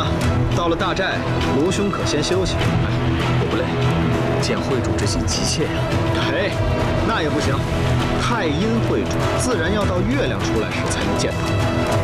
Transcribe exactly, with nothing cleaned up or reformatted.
啊，到了大寨，卢兄可先休息。 哎，我不累，见会主之心急切呀。 嘿，那也不行，太阴会主自然要到月亮出来时才能见到。